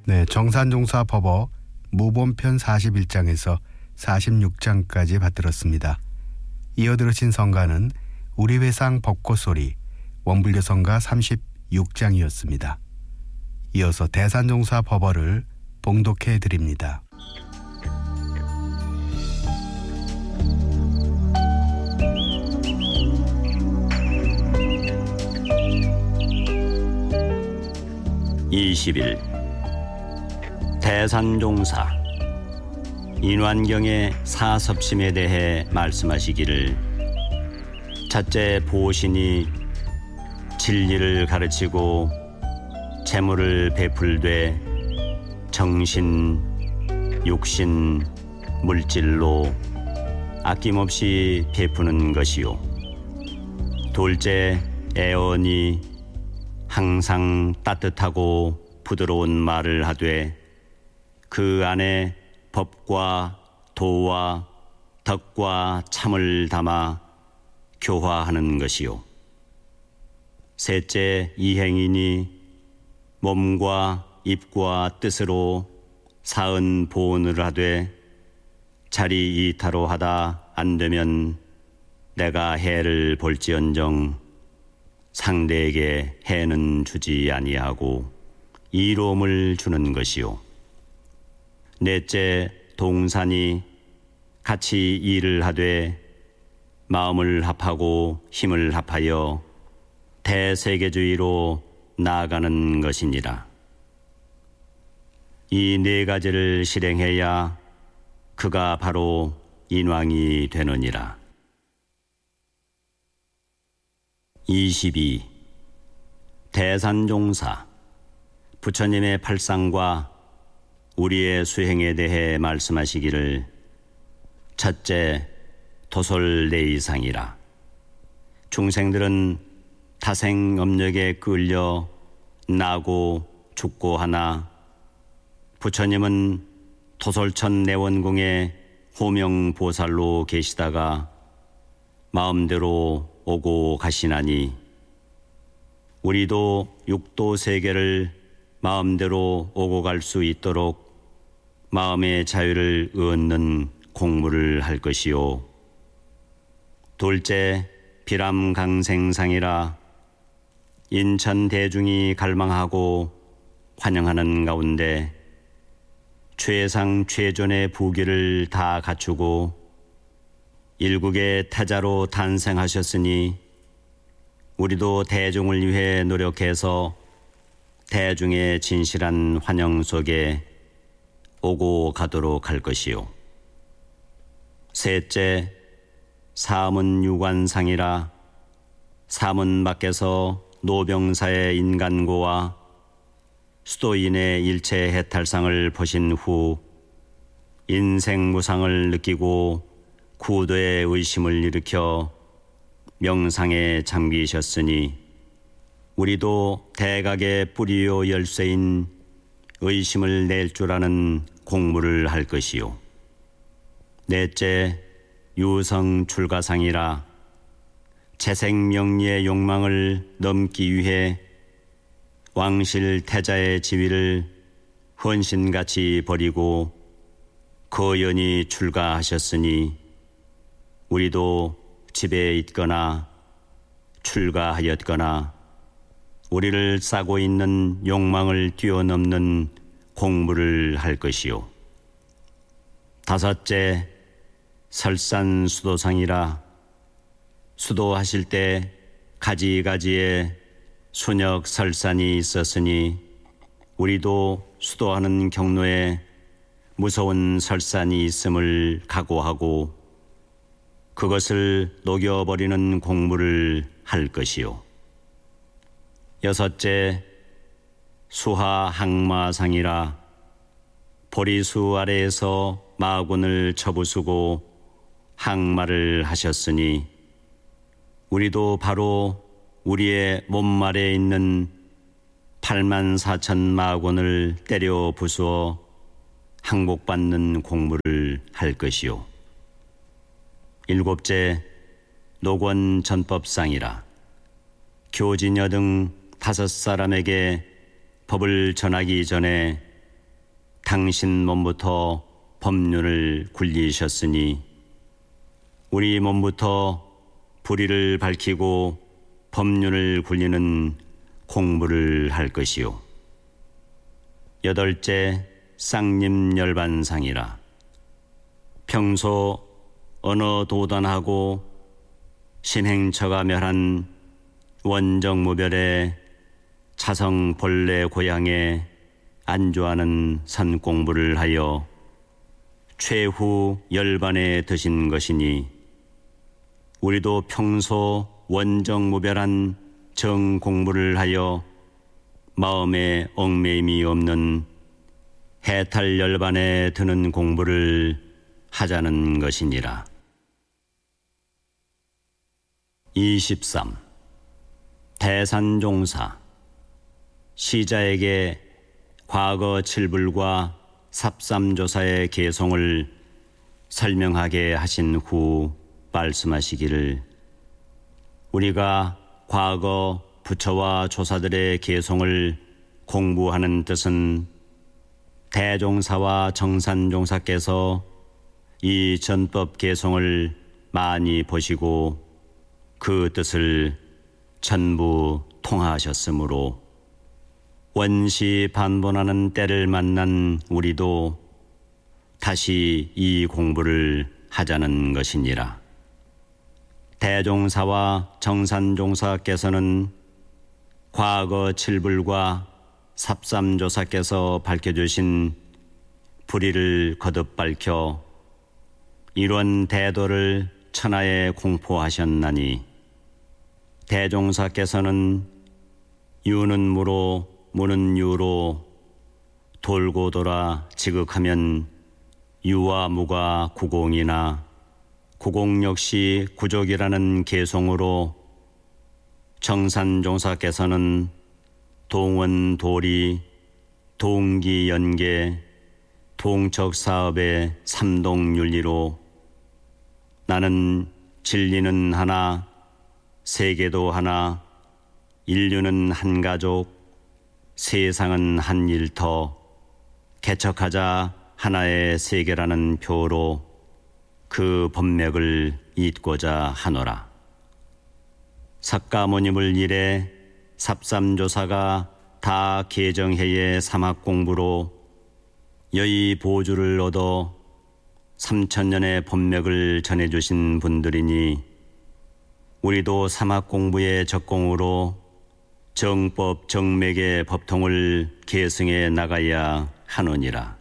네, 정산종사 법어 무본편 41장에서 46장까지 받들었습니다. 이어 들으신 성가는 우리 회상 벚꽃소리 원불교 성가 36장이었습니다. 이어서 대산종사 법어를 봉독해 드립니다. (20일) 대산종사 인완경의 사섭심에 대해 말씀하시기를, 첫째 보신이 진리를 가르치고 재물을 베풀되 정신, 육신, 물질로 아낌없이 베푸는 것이요, 둘째 애언이 항상 따뜻하고 부드러운 말을 하되 그 안에 법과 도와 덕과 참을 담아 교화하는 것이요, 셋째 이행이니 몸과 입과 뜻으로 사은 보온을 하되 자리 이타로 하다 안되면 내가 해를 볼지언정 상대에게 해는 주지 아니하고 이로움을 주는 것이요, 넷째 동산이 같이 일을 하되 마음을 합하고 힘을 합하여 대세계주의로 나아가는 것이니라. 이 네 가지를 실행해야 그가 바로 인왕이 되느니라. 22. 대산종사 부처님의 팔상과 우리의 수행에 대해 말씀하시기를, 첫째 도솔내이상이라. 중생들은 타생 업력에 끌려 나고 죽고 하나 부처님은 토솔천 내원궁에 호명보살로 계시다가 마음대로 오고 가시나니, 우리도 육도 세계를 마음대로 오고 갈 수 있도록 마음의 자유를 얻는 공부를 할 것이요, 둘째 비람강생상이라. 인천 대중이 갈망하고 환영하는 가운데 최상 최존의 부귀를 다 갖추고 일국의 태자로 탄생하셨으니 우리도 대중을 위해 노력해서 대중의 진실한 환영 속에 오고 가도록 할 것이요, 셋째 사문유관상이라. 사문 밖에서 노병사의 인간고와 수도인의 일체 해탈상을 보신 후 인생무상을 느끼고 구도의 의심을 일으켜 명상에 잠기셨으니 우리도 대각의 뿌리요 열쇠인 의심을 낼 줄 아는 공부를 할 것이요, 넷째 유성 출가상이라. 재생명리의 욕망을 넘기 위해 왕실 태자의 지위를 헌신같이 버리고 거연히 출가하셨으니 우리도 집에 있거나 출가하였거나 우리를 싸고 있는 욕망을 뛰어넘는 공부를 할 것이요, 다섯째 설산수도상이라. 수도하실 때 가지가지에 순역 설산이 있었으니 우리도 수도하는 경로에 무서운 설산이 있음을 각오하고 그것을 녹여버리는 공부를 할 것이요, 여섯째 수하항마상이라. 보리수 아래에서 마군을 쳐부수고 항마를 하셨으니 우리도 바로 우리의 몸말에 있는 84,000 마군을 때려 부수어 항복받는 공부를 할 것이요, 일곱째 노권 전법상이라. 교진여 등 5 사람에게 법을 전하기 전에 당신 몸부터 법륜을 굴리셨으니 우리 몸부터 불의를 밝히고 법륜을 굴리는 공부를 할 것이요. 8째 쌍림열반상이라. 평소 언어 도단하고 신행처가 멸한 원정무별의 차성 본래 고향에 안주하는 선공부를 하여 최후 열반에 드신 것이니 우리도 평소 원정무별한 정공부를 하여 마음에 얽매임이 없는 해탈열반에 드는 공부를 하자는 것이니라. 23. 대산종사. 시자에게 과거 칠불과 삽삼조사의 개송을 설명하게 하신 후 말씀하시기를, 우리가 과거 부처와 조사들의 개송을 공부하는 뜻은 대종사와 정산종사께서 이 전법 개송을 많이 보시고 그 뜻을 전부 통하셨으므로 원시 반본하는 때를 만난 우리도 다시 이 공부를 하자는 것이니라. 대종사와 정산종사께서는 과거 칠불과 삽삼조사께서 밝혀주신 불의를 거듭 밝혀 이런 대도를 천하에 공포하셨나니, 대종사께서는 유는 무로 무는 유로 돌고 돌아 지극하면 유와 무가 구공이나 구공 역시 구족이라는 개송으로, 정산종사께서는 동원 도리, 동기 연계, 동척사업의 삼동윤리로 나는 진리는 하나, 세계도 하나, 인류는 한 가족, 세상은 한 일터, 개척하자 하나의 세계라는 표로 그 법맥을 잇고자 하노라. 석가모니물 이래 삽삼조사가 다 개정해의 사막공부로 여의 보주를 얻어 3000년의 법맥을 전해주신 분들이니, 우리도 사막공부의 적공으로 정법 정맥의 법통을 계승해 나가야 하노니라.